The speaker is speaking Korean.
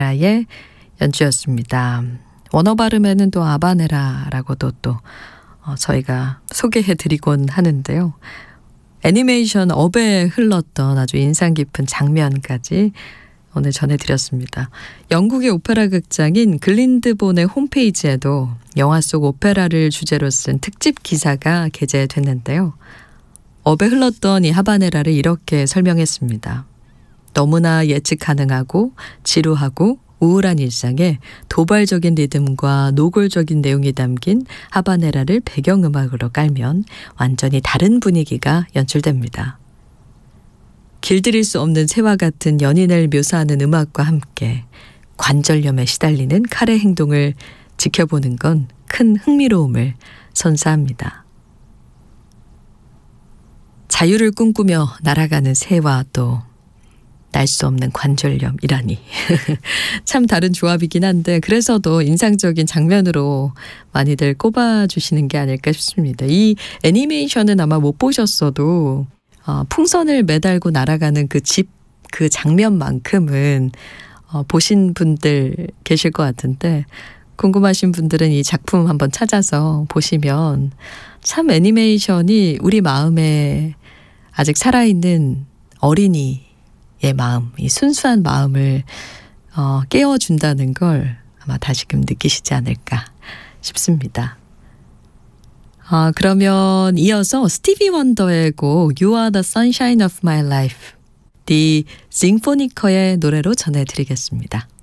의 연주였습니다. 원어 발음에는 또 아바네라라고도 또 저희가 소개해드리곤 하는데요. 애니메이션 업에 흘렀던 아주 인상 깊은 장면까지 오늘 전해드렸습니다. 영국의 오페라 극장인 글린드본의 홈페이지에도 영화 속 오페라를 주제로 쓴 특집 기사가 게재됐는데요. 업에 흘렀던 이 하바네라를 이렇게 설명했습니다. 너무나 예측 가능하고 지루하고 우울한 일상에 도발적인 리듬과 노골적인 내용이 담긴 하바네라를 배경음악으로 깔면 완전히 다른 분위기가 연출됩니다. 길들일 수 없는 새와 같은 연인을 묘사하는 음악과 함께 관절염에 시달리는 칼의 행동을 지켜보는 건 큰 흥미로움을 선사합니다. 자유를 꿈꾸며 날아가는 새와 또 날 수 없는 관절염이라니. 참 다른 조합이긴 한데 그래서도 인상적인 장면으로 많이들 꼽아주시는 게 아닐까 싶습니다. 이 애니메이션은 아마 못 보셨어도 풍선을 매달고 날아가는 그 집, 그 장면만큼은 보신 분들 계실 것 같은데 궁금하신 분들은 이 작품 한번 찾아서 보시면 참 애니메이션이 우리 마음에 아직 살아있는 어린이의 마음, 이 순수한 마음을 깨워준다는 걸 아마 다시금 느끼시지 않을까 싶습니다. 그러면 이어서 스티비 원더의 곡 You are the sunshine of my life, 디 싱포니커의 노래로 전해드리겠습니다.